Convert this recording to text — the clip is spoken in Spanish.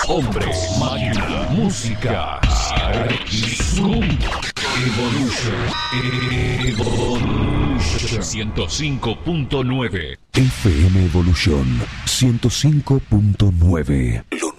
Hombre, máquina, música. Zoom. Evolution 105.9 FM Evolution 105.9.